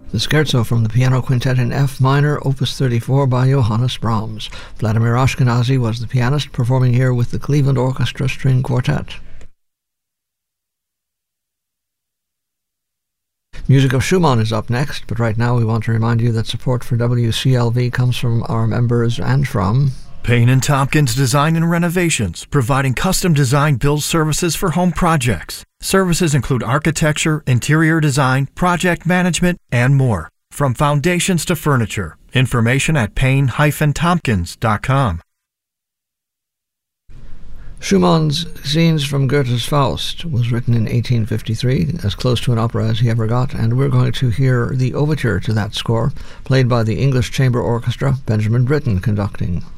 The Scherzo from the Piano Quintet in F minor, Opus 34 by Johannes Brahms. Vladimir Ashkenazy was the pianist, performing here with the Cleveland Orchestra String Quartet. Music of Schumann is up next, but right now we want to remind you that support for WCLV comes from our members and from Payne & Tompkins Design and Renovations, providing custom design build services for home projects. Services include architecture, interior design, project management, and more. From foundations to furniture. Information at payne-tompkins.com. Schumann's Scenes from Goethe's Faust was written in 1853, as close to an opera as he ever got, and we're going to hear the overture to that score, played by the English Chamber Orchestra, Benjamin Britten conducting.